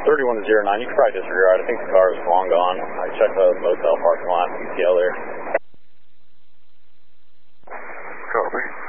31 to 09, you can probably disregard. I think the car is long gone. I checked the motel parking lot, ETL there. Copy.